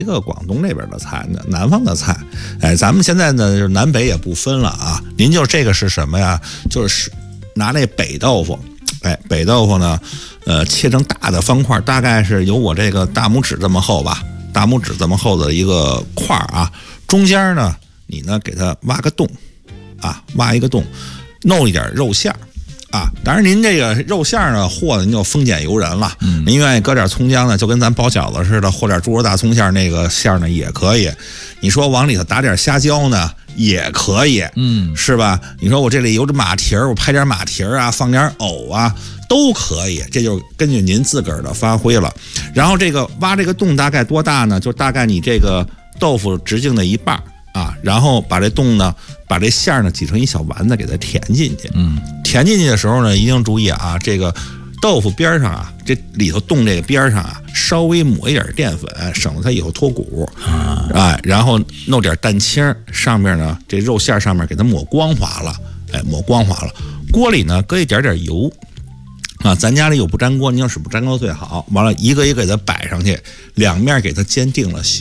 一个广东那边的菜，南方的菜，咱们现在呢就是南北也不分了啊。您就这个是什么呀？就是拿那北豆腐，北豆腐呢，切成大的方块，大概是有我这个大拇指这么厚吧，大拇指这么厚的一个块啊。中间呢，你呢给它挖个洞，挖一个洞，弄一点肉馅儿。当然您这个肉馅儿呢和的您就丰俭由人了，您愿意搁点葱姜呢，就跟咱包饺子似的，和点猪肉大葱馅儿，那个馅儿呢也可以。你说往里头打点虾椒呢也可以，是吧？你说我这里有这马蹄儿，我拍点马蹄儿啊，放点藕啊，都可以，这就根据您自个儿的发挥了。然后这个挖这个洞大概多大呢？就大概你这个豆腐直径的一半然后把这洞呢，把这馅儿呢挤成一小丸子，给它填进去。填进去的时候呢，一定注意啊，这个豆腐边上这里头洞这个边上稍微抹一点淀粉，省得它以后脱骨。然后弄点蛋清，上面呢这肉馅上面给它抹光滑了，抹光滑了。锅里呢搁一点油。咱家里有不粘锅，您要使不粘锅最好。完了，一个一个给它摆上去，两面给它煎定了。